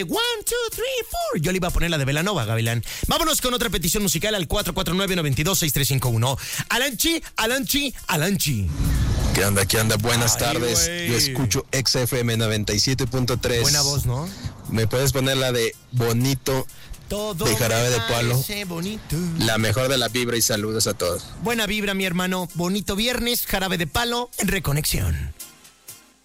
1, 2, 3, 4. Yo le iba a poner la de Belanova, Gavilán. Vámonos con otra petición musical al 449-92-6351. Alanchi. ¿Qué onda? Buenas tardes. Wey. Yo escucho XFM 97.3. Buena voz, ¿no? ¿Me puedes poner la de Bonito Todo de Jarabe de Palo? bonito. La mejor de la vibra y saludos a todos. Buena vibra, mi hermano. Bonito viernes, Jarabe de Palo en Reconexión.